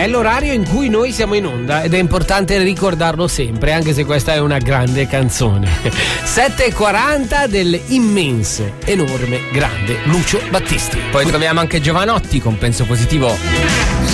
è l'orario in cui noi siamo in onda ed è importante ricordarlo sempre, anche se questa è una grande canzone. 7:40 dell'immense, enorme, grande Lucio Battisti. Poi troviamo anche Giovanotti con Penso Positivo.